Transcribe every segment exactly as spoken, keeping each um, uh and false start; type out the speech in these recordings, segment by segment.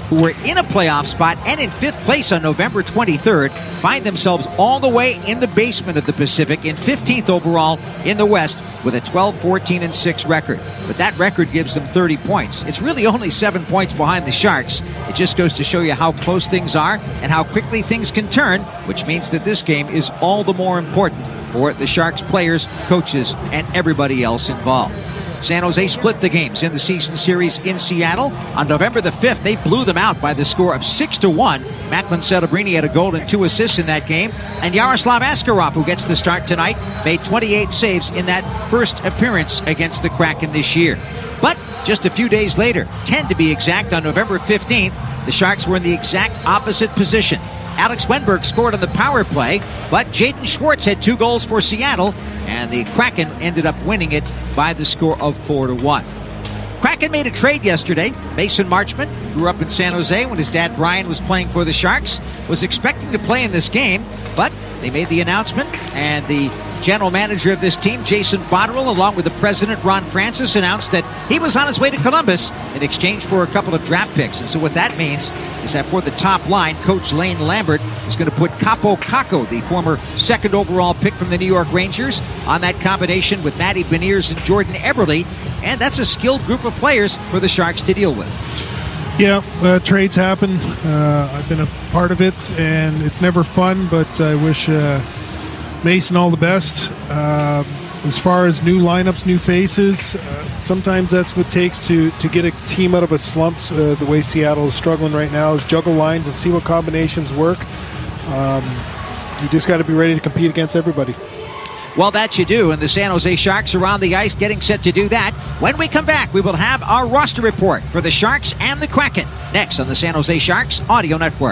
who were in a playoff spot and in fifth place on November twenty-third, find themselves all the way in the basement of the Pacific in fifteenth overall in the West with a twelve, fourteen, and six record. But that record gives them thirty points. It's really only seven points behind the Sharks. It just goes to show you how close things are and how quickly things can turn, which means that this game is all the more important for the Sharks players, coaches, and everybody else involved. San Jose split the games in the season series in Seattle. On November the fifth, they blew them out by the score of six to one. Macklin Celebrini had a goal and two assists in that game. And Yaroslav Askarov, who gets the start tonight, made twenty-eight saves in that first appearance against the Kraken this year. But just a few days later, ten to be exact, on November fifteenth, the Sharks were in the exact opposite position. Alex Wenberg scored on the power play, but Jaden Schwartz had two goals for Seattle, and the Kraken ended up winning it by the score of four to one. Kraken made a trade yesterday. Mason Marchment grew up in San Jose when his dad Brian was playing for the Sharks, was expecting to play in this game, but they made the announcement, and the general manager of this team, Jason Botterill, along with the president, Ron Francis, announced that he was on his way to Columbus in exchange for a couple of draft picks. And so what that means is that for the top line, Coach Lane Lambert is going to put Capo Kakko, the former second overall pick from the New York Rangers, on that combination with Matty Beniers and Jordan Eberle. And that's a skilled group of players for the Sharks to deal with. Yeah, uh, trades happen. Uh, I've been a part of it, and it's never fun, but I wish uh, Mason all the best. Uh, as far as new lineups, new faces, uh, sometimes that's what it takes to, to get a team out of a slump. Uh, the way Seattle is struggling right now is juggle lines and see what combinations work. Um, you just got to be ready to compete against everybody. Well, that you do, and the San Jose Sharks are on the ice getting set to do that. When we come back, we will have our roster report for the Sharks and the Kraken next on the San Jose Sharks Audio Network.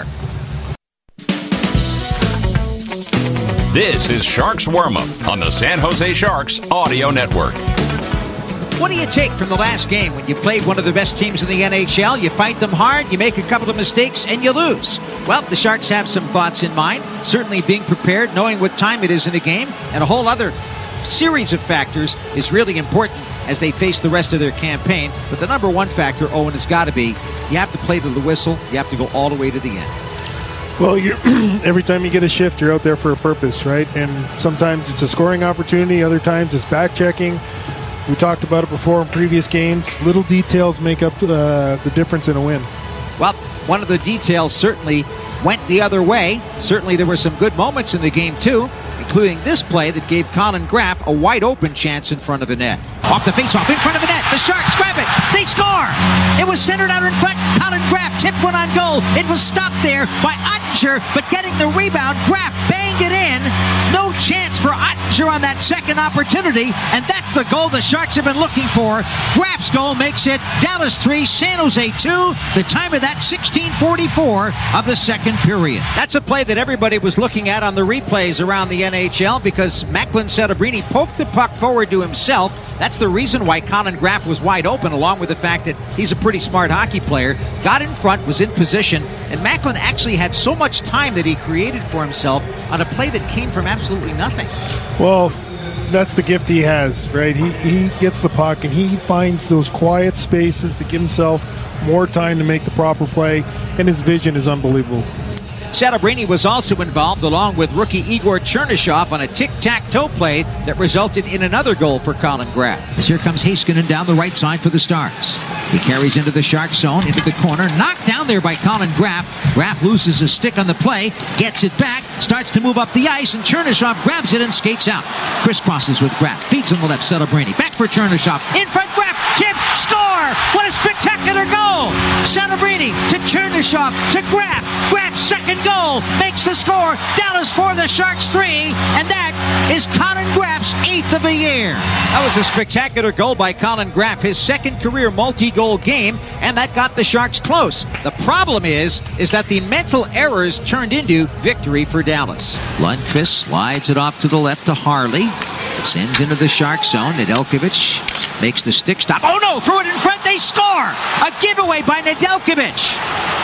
This is Sharks Warm-Up on the San Jose Sharks Audio Network. What do you take from the last game when you played one of the best teams in the N H L? You fight them hard, you make a couple of mistakes, and you lose. Well, the Sharks have some thoughts in mind. Certainly being prepared, knowing what time it is in a game, and a whole other series of factors is really important as they face the rest of their campaign. But the number one factor, Owen, has got to be you have to play to the whistle. You have to go all the way to the end. Well, you're, every time you get a shift, you're out there for a purpose, right? And sometimes it's a scoring opportunity. Other times it's back-checking. We talked about it before in previous games. Little details make up uh, the difference in a win. Well, one of the details certainly went the other way. Certainly there were some good moments in the game, too, including this play that gave Colin Graff a wide-open chance in front of the net. Off the face-off, in front of the net. The Sharks grab it. They score. It was centered out in front. Colin Graff tipped one on goal. It was stopped there by Ottinger, but getting the rebound, Graff banged it in. No chance for Ottinger on that second opportunity, and that's the goal the Sharks have been looking for. Graff's goal makes it Dallas three, San Jose two. The time of that, sixteen forty-four of the second period. That's a play that everybody was looking at on the replays around the N H L because Macklin Celebrini poked the puck forward to himself. That's the reason why Colin Graff was wide open, along with the fact that he's a pretty smart hockey player. Got in front, was in position, and Macklin actually had so much time that he created for himself on a play that came from absolutely nothing. Well, that's the gift he has, right? He, he gets the puck, and he finds those quiet spaces to give himself more time to make the proper play, and his vision is unbelievable. Celebrini was also involved, along with rookie Igor Chernyshov, on a tic-tac-toe play that resulted in another goal for Colin Graff. As here comes Heiskanen down the right side for the Stars. He carries into the Shark zone, into the corner, knocked down there by Colin Graff. Graff loses his stick on the play, gets it back, starts to move up the ice, and Chernyshov grabs it and skates out. Crisscrosses with Graff, feeds on the left, Celebrini. Back for Chernyshov, in front, Graff, tip, score! What a spectacular goal! Celebrini to Chernyshov to Graff. Graff's second goal makes the score. Dallas four, the Sharks three, and that is Colin Graff's eighth of the year. That was a spectacular goal by Colin Graff, his second career multi-goal game, and that got the Sharks close. The problem is, is that the mental errors turned into victory for Dallas. Lundqvist slides it off to the left to Harley. Sends into the Shark zone. Nedeljkovic makes the stick stop. Oh no, threw it in front, they score! A giveaway by Nedeljkovic.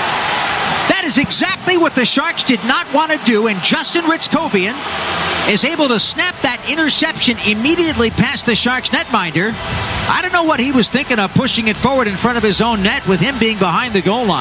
That is exactly what the Sharks did not want to do, and Justin Ritzkovian is able to snap that interception immediately past the Sharks netminder. I don't know what he was thinking of, pushing it forward in front of his own net with him being behind the goal line.